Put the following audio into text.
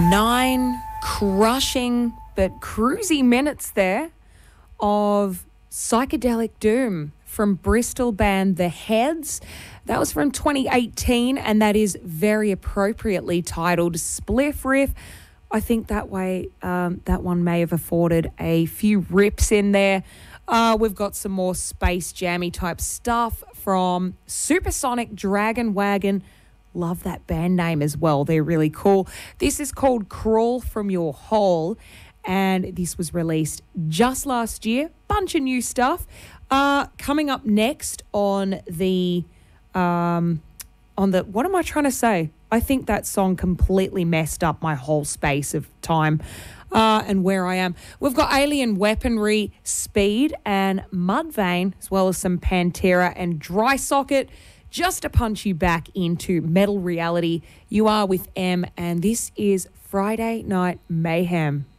9 crushing but cruisy minutes there of psychedelic doom from Bristol band The Heads. That was from 2018, and that is very appropriately titled Spliff Riff. I think that one may have afforded a few rips in there. We've got some more space jammy type stuff from Supersonic Dragon Wagon. Love that band name as well. They're really cool. This is called Crawl From Your Hole, and this was released just last year. Bunch of new stuff. Coming up next on the what am I trying to say? I think that song completely messed up my whole space of time and where I am. We've got Alien Weaponry, Speed, and Mudvayne, as well as some Pantera and Dry Socket, just to punch you back into metal reality. You are with M, and this is Friday Night Mayhem.